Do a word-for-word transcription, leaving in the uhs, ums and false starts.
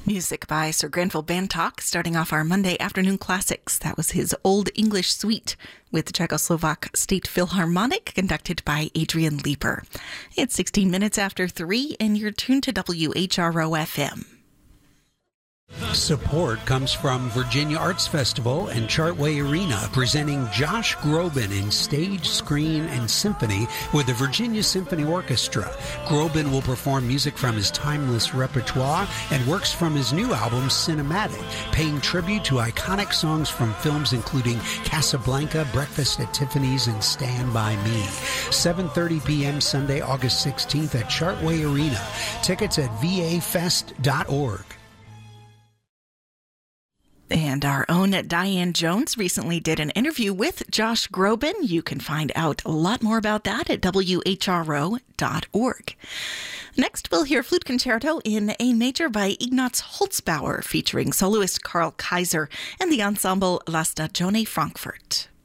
Music by Sir Grenville Bantock, starting off our Monday afternoon classics. That was his Old English Suite with the Czechoslovak State Philharmonic, conducted by Adrian Leeper. It's sixteen minutes after three, and you're tuned to W H R O F M. Support comes from Virginia Arts Festival and Chartway Arena, presenting Josh Groban in stage, screen, and symphony with the Virginia Symphony Orchestra. Groban will perform music from his timeless repertoire and works from his new album, Cinematic, paying tribute to iconic songs from films including Casablanca, Breakfast at Tiffany's, and Stand By Me. seven thirty p.m. Sunday, August sixteenth at Chartway Arena. Tickets at v a fest dot org. And our own Diane Jones recently did an interview with Josh Groban. You can find out a lot more about that at w h r o dot org. Next, we'll hear Flute Concerto in A Major by Ignaz Holzbauer, featuring soloist Karl Kaiser and the ensemble La Stagione Frankfurt.